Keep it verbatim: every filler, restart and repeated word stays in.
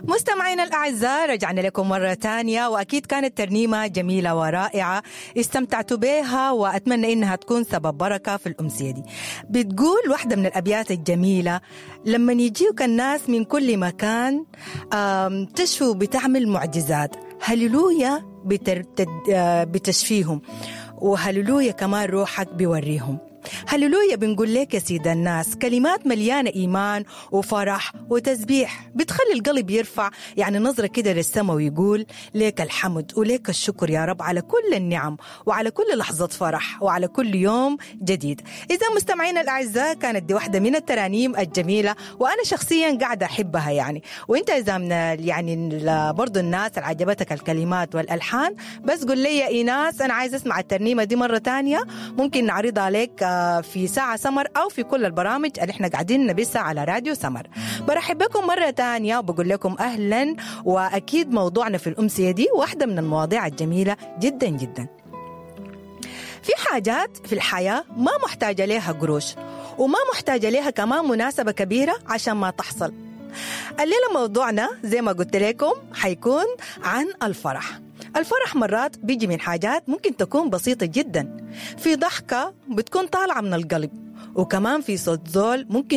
مستمعينا الأعزاء، رجعنا لكم مرة تانية، وأكيد كانت ترنيمة جميلة ورائعة استمتعتوا بها، وأتمنى إنها تكون سبب بركة في الأمسية دي. بتقول واحدة من الأبيات الجميلة: لما يجيوك الناس من كل مكان تشفوا بتعمل معجزات، هللويا بتشفيهم، وهللويا كمان روحك بيوريهم. هللويا بنقول لك يا سيد الناس كلمات مليانة إيمان وفرح وتسبيح بتخلي القلب يرفع يعني نظرة كده للسماء ويقول لك الحمد ولك الشكر يا رب على كل النعم وعلى كل لحظة فرح وعلى كل يوم جديد. إذا مستمعين الأعزاء، كانت دي واحدة من الترانيم الجميلة وأنا شخصيا قاعدة أحبها يعني. وإنت إذا من يعني برضو الناس اللي عجبتك الكلمات والألحان، بس قل لي يا إيناس أنا عايز أسمع الترنيمة دي مرة تانية، ممكن نعرضها عليك في ساعة سمر أو في كل البرامج اللي احنا قاعدين نبثها على راديو سمر. برحب بكم مرة تانية وبقول لكم أهلا. وأكيد موضوعنا في الأمسية دي واحدة من المواضيع الجميلة جدا جدا. في حاجات في الحياة ما محتاجة لها قروش، وما محتاجة لها كمان مناسبة كبيرة عشان ما تحصل. الليلة موضوعنا زي ما قلت لكم حيكون عن الفرح. الفرح مرات بيجي من حاجات ممكن تكون بسيطة جدا، في ضحكة بتكون طالعة من القلب، وكمان في صوت زول ممكن